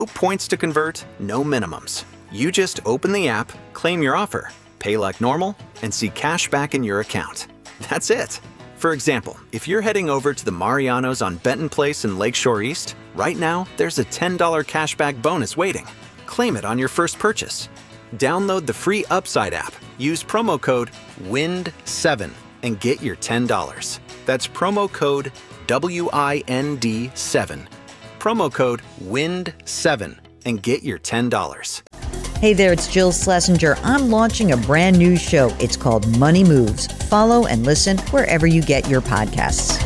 points to convert, no minimums. You just open the app, claim your offer, pay like normal, and see cash back in your account. That's it. For example, if you're heading over to the Marianos on Benton Place in Lakeshore East, right now there's a $10 cashback bonus waiting. Claim it on your first purchase. Download the free Upside app, use promo code WIND7 and get your $10. That's promo code WIND7. Promo code WIND7 and get your $10. Hey there, it's Jill Schlesinger. I'm launching a brand new show. It's called Money Moves. Follow and listen wherever you get your podcasts.